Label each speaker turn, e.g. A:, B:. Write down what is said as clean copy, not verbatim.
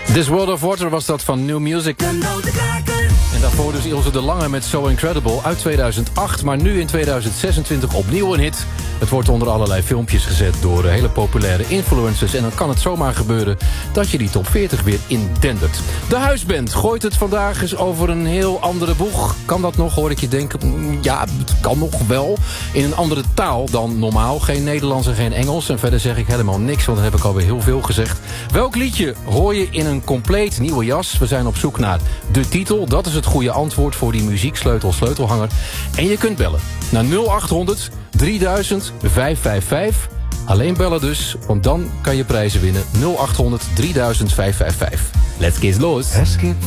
A: This World of Water was dat van New Music. En daarvoor dus Ilse de Lange met So Incredible uit 2008... maar nu in 2026 opnieuw een hit. Het wordt onder allerlei filmpjes gezet door hele populaire influencers... en dan kan het zomaar gebeuren dat je die top 40 weer indendert. De Huisband gooit het vandaag eens over een heel andere boeg. Kan dat nog, hoor ik je denken? Ja, het kan nog wel. In een andere taal dan normaal. Geen Nederlands en geen Engels. En verder zeg ik helemaal niks, want dat heb ik alweer heel veel gezegd. Welk liedje hoor je in een compleet nieuwe jas? We zijn op zoek naar de titel. Dat is het goede antwoord voor die muzieksleutelhanger. En je kunt bellen naar 0800 3000 555. Alleen bellen dus, want dan kan je prijzen winnen. 0800 3000 555. Let's get los.